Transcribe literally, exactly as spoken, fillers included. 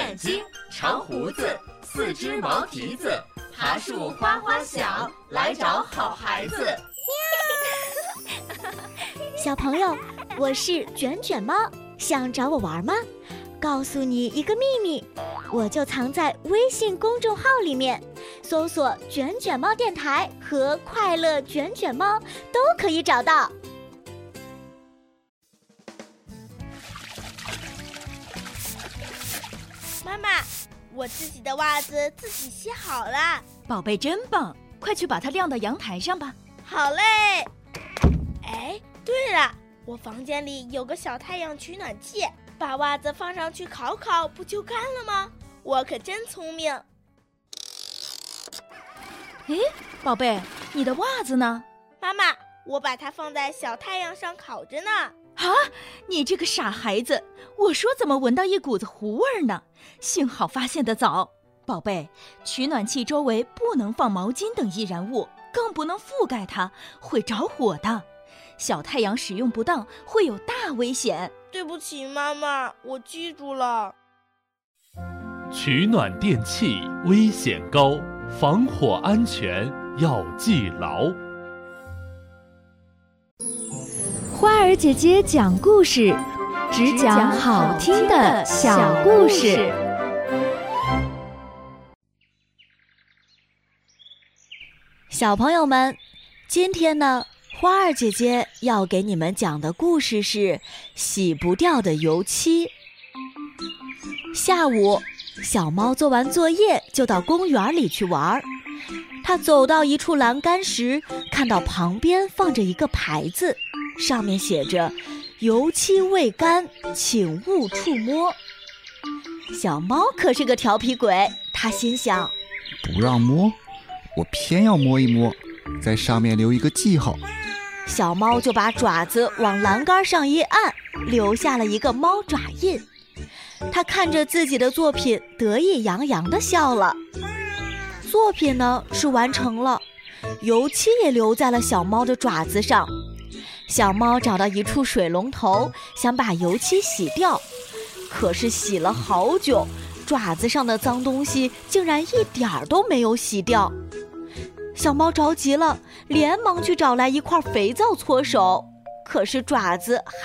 眼睛，长胡子，四只毛蹄子，爬树哗哗响，来找好孩子。 小朋友，我是卷卷猫，想找我玩吗？告诉你一个秘密，我就藏在微信公众号里面，搜索卷卷猫电台和快乐卷卷猫都可以找到。 妈妈，我自己的袜子自己洗好了。 宝贝真棒，快去把它晾到阳台上吧。 好嘞。哎，对了，我房间里有个小太阳取暖器，把袜子放上去烤烤，不就干了吗？我可真聪明。 诶，宝贝，你的袜子呢？ 妈妈，我把它放在小太阳上烤着呢。 啊，你这个傻孩子，我说怎么闻到一股子糊味呢？幸好发现得早。宝贝，取暖器周围不能放毛巾等易燃物，更不能覆盖它，会着火的。小太阳使用不当会有大危险。 对不起妈妈，我记住了。 取暖电器危险高，防火安全要记牢。 花儿姐姐讲故事，只讲好听的小故事。 小朋友们，今天呢，花儿姐姐要给你们讲的故事是洗不掉的油漆。下午，小猫做完作业就到公园里去玩。它走到一处栏杆时，看到旁边放着一个牌子，上面写着油漆未干，请勿触摸。小猫可是个调皮鬼，它心想， 不让摸，我偏要摸一摸，在上面留一个记号。 小猫就把爪子往栏杆上一按，留下了一个猫爪印。它看着自己的作品，得意洋洋地笑了。作品呢是完成了，油漆也留在了小猫的爪子上。小猫找到一处水龙头，想把油漆洗掉，可是洗了好久，爪子上的脏东西竟然一点儿都没有洗掉。小猫着急了，连忙去找来一块肥皂搓手，可是爪子